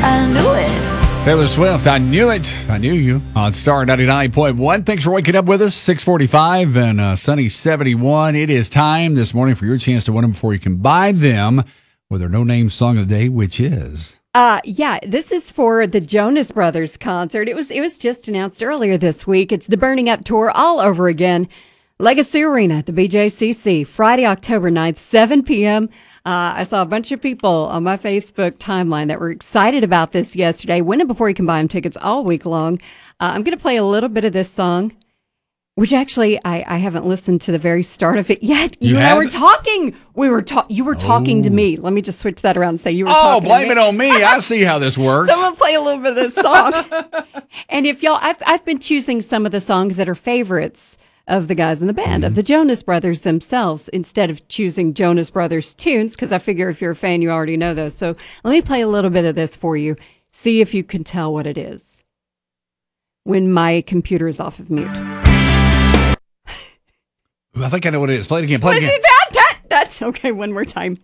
I knew it. Taylor Swift, I knew it. I knew you on Star 99.1. Thanks for waking up with us. 645 and sunny 71. It is time this morning for your chance to win them before you can buy them with our no-name song of the day, which is... this is for the Jonas Brothers concert. It was just announced earlier this week. It's the Burning Up Tour all over again. Legacy Arena at the BJCC, Friday, October 9th, 7 p.m. I saw a bunch of people on my Facebook timeline that were excited about this yesterday. Win it before you can buy them tickets all week long. I'm going to play a little bit of this song, which actually I haven't listened to the very start of it yet. You and I were talking. You were talking to me. Let me just switch that around and say you were talking to me. Oh, blame it on me. I see how this works. So I'm going to play a little bit of this song. And if y'all, I've been choosing some of the songs that are favorites of the guys in the band, of the Jonas Brothers themselves, instead of choosing Jonas Brothers tunes, because I figure if you're a fan, you already know those. So let me play a little bit of this for you. See if you can tell what it is when my computer is off of mute. I think I know what it is. Play it again. Play it again. That's okay. One more time.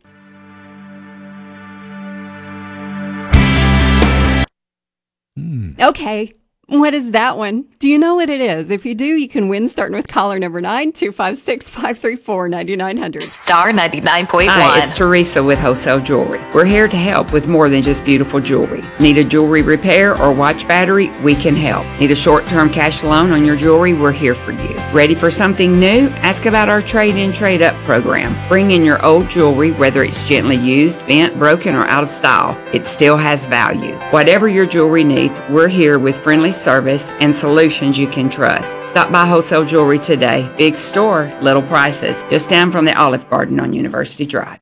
Okay. What is that one? Do you know what it is? If you do, you can win starting with caller number 9-256-534-9900. Star 99.1. Hi, it's Teresa with Wholesale Jewelry. We're here to help with more than just beautiful jewelry. Need a jewelry repair or watch battery? We can help. Need a short-term cash loan on your jewelry? We're here for you. Ready for something new? Ask about our trade-in, trade-up program. Bring in your old jewelry, whether it's gently used, bent, broken, or out of style. It still has value. Whatever your jewelry needs, we're here with friendly service and solutions you can trust. Stop by Wholesale Jewelry today. Big store, little prices. Just down from the Olive Garden on University Drive.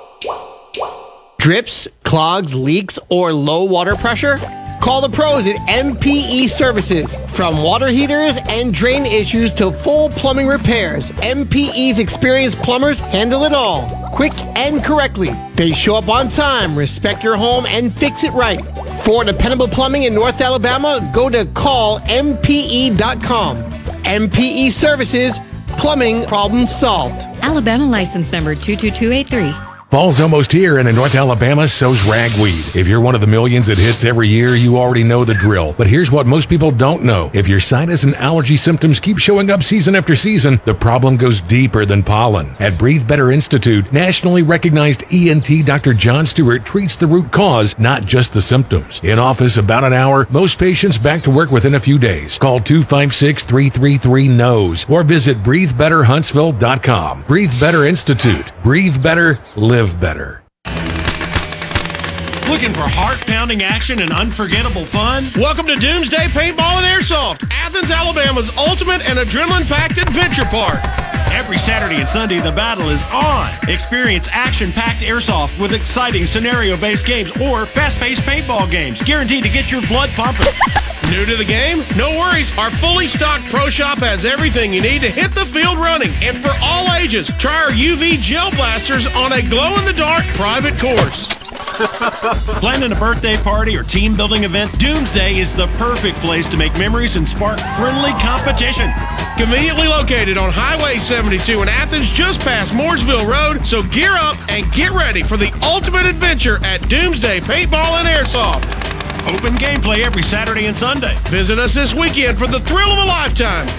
Drips, clogs, leaks, or low water pressure? Call the pros at MPE Services. From water heaters and drain issues to full plumbing repairs, MPE's experienced plumbers handle it all, quick and correctly. They show up on time, respect your home, and fix it right. For dependable plumbing in North Alabama, go to callmpe.com. MPE Services, plumbing problem solved. Alabama license number 22283. Fall's almost here, and in North Alabama, so's ragweed. If you're one of the millions it hits every year, you already know the drill. But here's what most people don't know. If your sinus and allergy symptoms keep showing up season after season, the problem goes deeper than pollen. At Breathe Better Institute, nationally recognized ENT Dr. John Stewart treats the root cause, not just the symptoms. In office about an hour, most patients back to work within a few days. Call 256-333-NOSE or visit breathebetterhuntsville.com. Breathe Better Institute. Breathe better, live better. Looking for heart-pounding action and unforgettable fun? Welcome to Doomsday Paintball and Airsoft, Athens, Alabama's ultimate and adrenaline-packed adventure park. Every Saturday and Sunday, the battle is on. Experience action-packed airsoft with exciting scenario-based games or fast-paced paintball games, guaranteed to get your blood pumping. New to the game? No worries. Our fully stocked pro shop has everything you need to hit the field running. And for all ages, try our UV gel blasters on a glow-in-the-dark private course. Planning a birthday party or team building event? Doomsday is the perfect place to make memories and spark friendly competition. Conveniently located on Highway 72 in Athens, just past Mooresville Road. So gear up and get ready for the ultimate adventure at Doomsday Paintball and Airsoft. Open gameplay every Saturday and Sunday. Visit us this weekend for the thrill of a lifetime.